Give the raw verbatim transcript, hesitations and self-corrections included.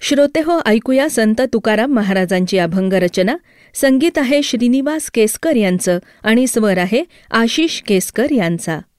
श्रोतेहो, ऐकूया संत तुकाराम महाराजांची अभंग रचना. संगीत आहे श्रीनिवास केसकर यांचं आणि स्वर आहे आशिष केसकर यांचा.